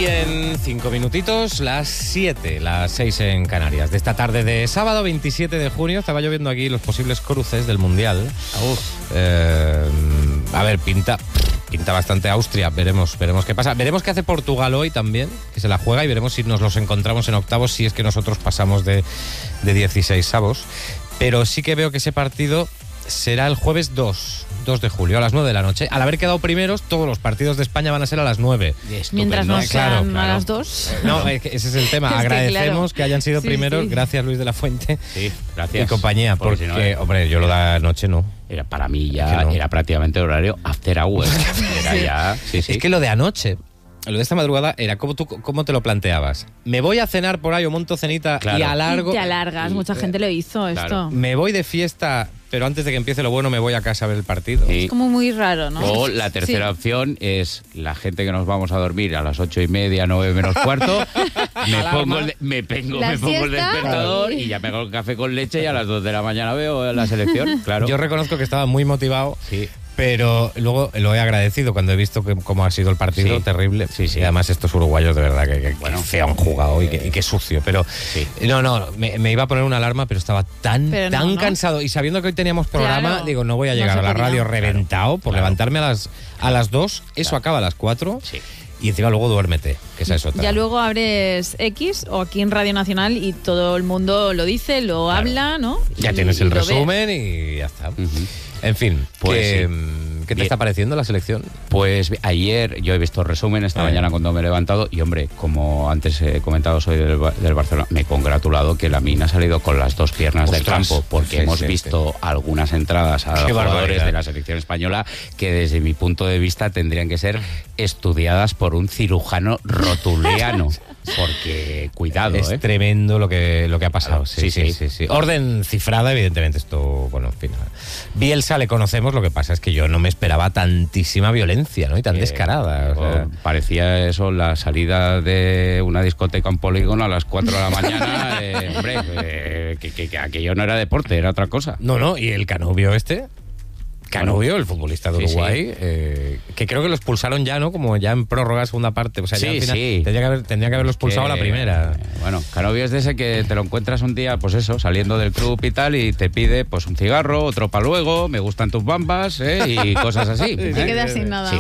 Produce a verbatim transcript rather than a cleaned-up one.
Y en cinco minutitos, las siete, las seis en Canarias. De esta tarde de sábado veintisiete de junio, estaba yo viendo aquí los posibles cruces del Mundial. Eh, a ver, pinta... Pinta bastante Austria, veremos, veremos qué pasa. Veremos qué hace Portugal hoy también, que se la juega, y veremos si nos los encontramos en octavos, si es que nosotros pasamos de, de dieciséis avos. Pero sí que veo que ese partido será el jueves dos de julio, a las nueve de la noche. Al haber quedado primeros, todos los partidos de España van a ser a las nueve. Mientras no sean claro, claro. a las dos. No, ese es el tema. Es que Agradecemos claro. que hayan sido Sí, primeros. sí. Gracias, Luis de la Fuente. Sí, gracias. Y compañía, porque, Porque si no, hombre, yo lo da anoche, no. Era para mí ya, Es que no. era prácticamente horario after hours. Era Sí. ya, sí, sí. Es que lo de anoche, lo de esta madrugada, era como tú, cómo te lo planteabas. Me voy a cenar por ahí o monto cenita Claro. y alargo. Y te alargas, mucha gente lo hizo Claro. esto. Me voy de fiesta, pero antes de que empiece lo bueno me voy a casa a ver el partido. Sí. Es como muy raro, ¿no? O la tercera Sí. opción es la gente que nos vamos a dormir a las ocho y media, nueve menos cuarto. me, pongo el, me, pengo, La me pongo el siesta. despertador y ya me hago el café con leche y a las dos de la mañana veo la selección. Claro. Yo reconozco que estaba muy motivado. Sí. Pero luego lo he agradecido cuando he visto que, cómo ha sido el partido, Sí. terrible. Sí, sí. Y además estos uruguayos de verdad que, que, Bueno, que feo han jugado y que, y que sucio. Pero Sí. no, no, me, me iba a poner una alarma, pero estaba tan, Pero no, tan ¿no? cansado. Y sabiendo que hoy teníamos programa, Claro. digo, no voy a No llegar se a la podía. radio reventado por Claro. levantarme a las, a las dos. Eso Claro. acaba a las cuatro. Sí. Y encima luego duérmete, que esa es otra. Ya luego abres X o aquí en Radio Nacional y todo el mundo lo dice, lo habla, ¿no? Ya Y- tienes el y lo ves. resumen y ya está. Ujú. En fin, Pues ¿qué, sí. ¿qué te Bien. está pareciendo la selección? Pues ayer yo he visto el resumen esta Eh. mañana cuando me he levantado y hombre, como antes he comentado, soy del, Ba- del Barcelona, me he congratulado que Lamine ha salido con las dos piernas del Ostras. campo, porque Sí, hemos sí, visto algunas entradas a Qué jugadores barbaridad. de la selección española que desde mi punto de vista tendrían que ser estudiadas por un cirujano rotuliano, porque cuidado, Es ¿eh? tremendo lo que, lo que ha pasado. Claro, Sí, sí, sí, sí. sí, sí. Orden cifrada, evidentemente, esto, bueno, en fin. Bielsa le conocemos, lo que pasa es que yo no me esperaba tantísima violencia, ¿no? Y tan Eh, descarada. O sea, parecía eso la salida de una discoteca en Polígono a las cuatro de la mañana. eh, hombre, eh, que, que- que aquello no era deporte, era otra cosa. no, no, y el Canubio este. Canubio, el futbolista de Sí, Uruguay, sí. eh, que creo que lo expulsaron ya, ¿no? Como ya en prórroga, segunda parte. O sea, ya Sí, al final sí. Tendría que, haber, tendría que haberlo expulsado Que, a la primera. eh, Bueno, Canovio es de ese que te lo encuentras un día, pues eso, saliendo del club y tal, y te pide pues un cigarro, otro para luego, me gustan tus bambas, ¿eh? Y cosas así. Te ¿eh? quedas sin nada. Sí,